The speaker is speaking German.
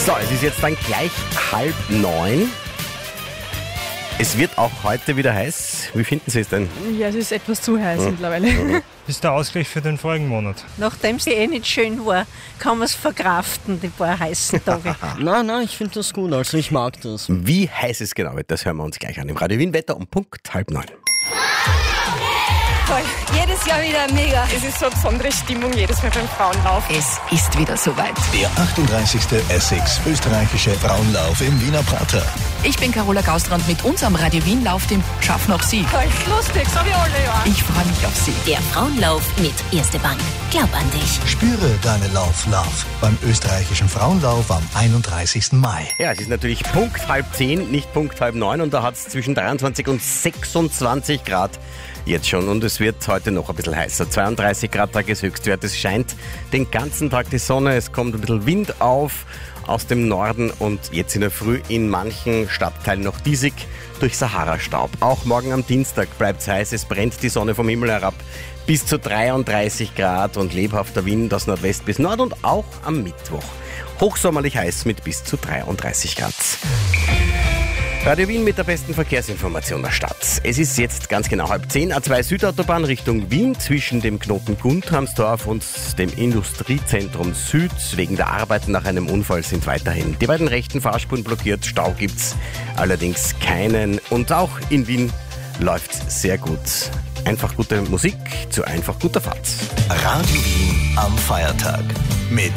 So, es ist jetzt dann gleich 8:30. Es wird auch heute wieder heiß. Wie finden Sie es denn? Ja, es ist etwas zu heiß mittlerweile. Das ist der Ausgleich für den vorigen Monat. Nachdem es nicht schön war, kann man es verkraften, die paar heißen Tage. Nein, ich finde das gut, also ich mag das. Wie heiß es genau wird, das hören wir uns gleich an im Radio Wien Wetter um Punkt 8:30. Toll, jedes Jahr wieder mega. Es ist so eine besondere Stimmung jedes Mal beim Frauenlauf. Es ist wieder soweit. Der 38. Essex österreichische Frauenlauf im Wiener Prater. Ich bin Carola Gaustrand mit unserem Radio Wien Lauf, dem Schaffen auch Sie. Toll, lustig, so wie alle Jahre. Ich freue mich auf Sie. Der Frauenlauf mit Erste Bank. Glaub an dich. Spüre deine Love beim österreichischen Frauenlauf am 31. Mai. Ja, es ist natürlich Punkt 8:30, nicht Punkt 8:30 und da hat es zwischen 23 und 26 Grad jetzt schon und es wird heute noch ein bisschen heißer. 32 Grad Tageshöchstwert, es scheint den ganzen Tag die Sonne, es kommt ein bisschen Wind auf aus dem Norden und jetzt in der Früh in manchen Stadtteilen noch diesig durch Sahara-Staub. Auch morgen am Dienstag bleibt es heiß, es brennt die Sonne vom Himmel herab. Bis zu 33 Grad und lebhafter Wind aus Nordwest bis Nord und auch am Mittwoch. Hochsommerlich heiß mit bis zu 33 Grad. Radio Wien mit der besten Verkehrsinformation der Stadt. Es ist jetzt ganz genau 9:30, A2 Südautobahn Richtung Wien zwischen dem Knoten Guntramsdorf und dem Industriezentrum Süd. Wegen der Arbeiten nach einem Unfall sind weiterhin die beiden rechten Fahrspuren blockiert. Stau gibt's allerdings keinen. Und auch in Wien läuft's sehr gut. Einfach gute Musik zu einfach guter Fahrt. Radio Wien am Feiertag mit